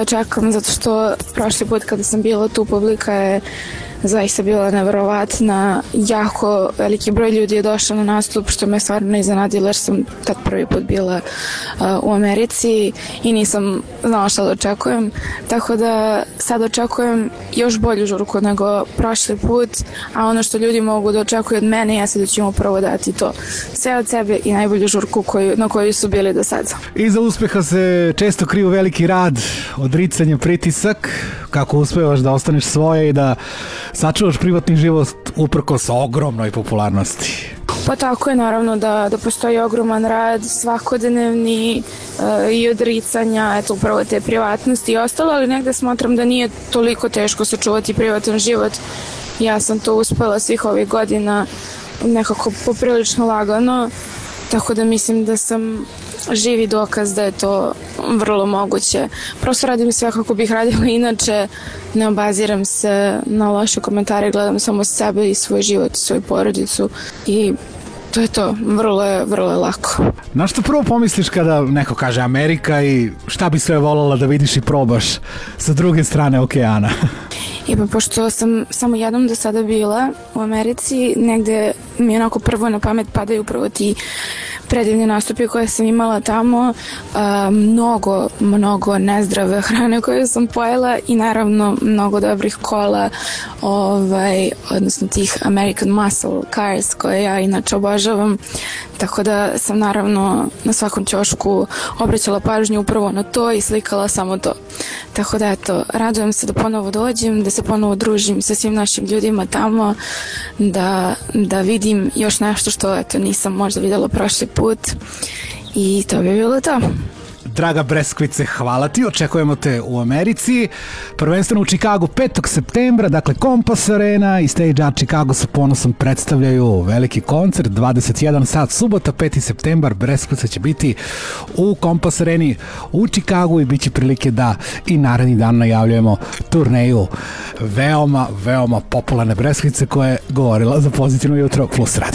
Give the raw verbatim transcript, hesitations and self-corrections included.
jedva čekam, zato što prošli put kada sam bila tu, publika je zaista bila neverovatna. Jako veliki broj ljudi je došao na nastup, što me stvarno iznenadilo, jer sam tad prvi put bila uh, u Americi i nisam znala šta da očekujem. Tako da sad očekujem još bolju žurku nego prošli put, a ono što ljudi mogu da očekuju od mene jeste da ćemo prvo dati to sve od sebe i najbolju žurku koju, na koju su bili do sada. Iza uspeha se često kriju veliki rad, odricanje, pritisak. Kako uspevaš da ostaneš svoje i da sačuvaš privatni život uprkos ogromnoj popularnosti? Pa tako je, naravno da, da postoji ogroman rad, svakodnevni e, i odricanja, eto upravo te privatnosti i ostalo, ali negde smatram da nije toliko teško sačuvati privatan život. Ja sam to uspela svih ovih godina nekako poprilično lagano, tako da mislim da sam živi dokaz da je to vrlo moguće. Prosto radim sve kako bih radila inače, ne obaziram se na loše komentare, gledam samo sebe i svoj život, svoju porodicu i to je to, vrlo je, vrlo je lako. Na što prvo pomisliš kada neko kaže Amerika i šta bi sve voljela da vidiš i probaš sa druge strane okeana? I pa pošto sam samo jednom do sada bila u Americi, negde mi onako prvo na pamet padaju upravo ti predivni nastupi koje sam imala tamo, a, mnogo, mnogo nezdrave hrane koje sam pojela i naravno mnogo dobrih kola, ovaj, odnosno tih American Muscle Cars koje ja inače obožavam, tako da sam naravno na svakom ćošku obraćala pažnju upravo na to i slikala samo to. Tako da eto, radujem se da ponovo dođem, da se ponovo družim sa svim našim ljudima tamo, da, da vidim još nešto što eto nisam možda videla prošli put i to bi bilo to. Draga Breskvice, hvala ti, očekujemo te u Americi, prvenstveno u Čikagu petog septembra, dakle Kompas Arena i Stage Art Chicago sa ponosom predstavljaju veliki koncert, dvadeset jedan sat, subota, peti septembar, Breskvice će biti u Kompas Areni u Čikagu i bit će prilike da i naredni dan najavljujemo turneju veoma, veoma popularne Breskvice koja je govorila za Pozitivno jutro plus radio.